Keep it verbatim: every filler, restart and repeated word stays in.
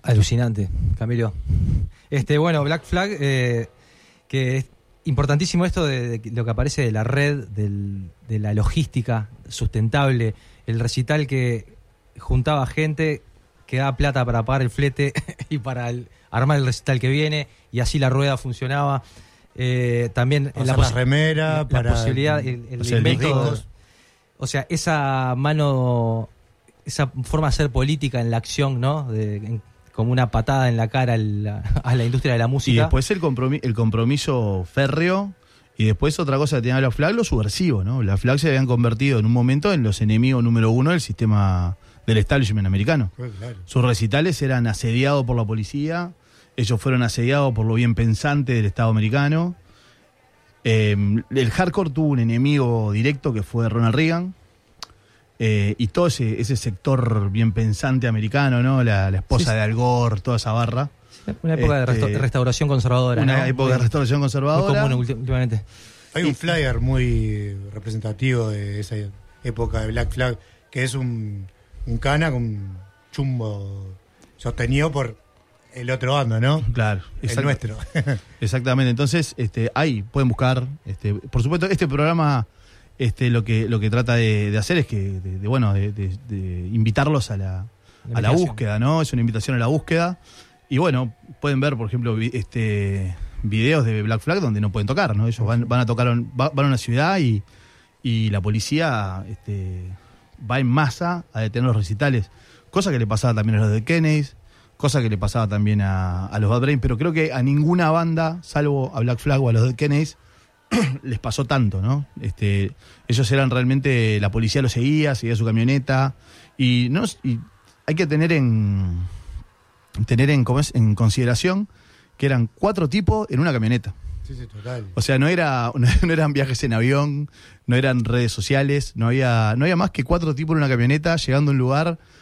Alucinante, Camilo. Este, bueno, Black Flag, eh, que es importantísimo esto de, de lo que aparece de la red, del, de la logística sustentable, el recital que juntaba gente que daba plata para pagar el flete y para el, armar el recital que viene, y así la rueda funcionaba. Eh, también o la, sea, la remera, la para posibilidad, el, el o sea, invento, o sea, esa mano, esa forma de hacer política en la acción, ¿no? De, en, como una patada en la cara a la, a la industria de la música. Y después el compromiso, el compromiso férreo, y después otra cosa que tenía Black Flag, lo subversivo, ¿no? Black Flag se habían convertido en un momento en los enemigos número uno del sistema del establishment americano. Pues claro. Sus recitales eran asediados por la policía, ellos fueron asediados por lo bien pensante del Estado americano. Eh, el hardcore tuvo un enemigo directo que fue Ronald Reagan. Eh, y todo ese, ese sector bien pensante americano, ¿no? La, la esposa sí, de Al Gore, toda esa barra. Una época este, de resta- restauración conservadora. Una ¿no? época de restauración conservadora. Muy común últimamente. Hay un flyer muy representativo de esa época de Black Flag, que es un, un cana con un chumbo sostenido por el otro bando, ¿no? Claro. El exact- nuestro. Exactamente. Entonces, este, ahí pueden buscar. Este, por supuesto, este programa... Este, lo que lo que trata de, de hacer es que de, de, bueno de, de, de invitarlos a la, a la búsqueda, ¿no? Es una invitación a la búsqueda. Y bueno, pueden ver, por ejemplo, vi, este videos de Black Flag donde no pueden tocar, ¿no? Ellos van, van a tocar, van a una ciudad y, y la policía este, va en masa a detener los recitales. Cosa que le pasaba también a los de Kennedys, cosa que le pasaba también a, a los Bad Brains, pero creo que a ninguna banda, salvo a Black Flag o a los de Kennedys, les pasó tanto, ¿no? Este, ellos eran realmente, la policía los seguía, seguía su camioneta, y no y hay que tener en tener en, ¿cómo es? en consideración que eran cuatro tipos en una camioneta. Sí, sí, total. O sea, no era no eran viajes en avión, no eran redes sociales, no había no había más que cuatro tipos en una camioneta llegando a un lugar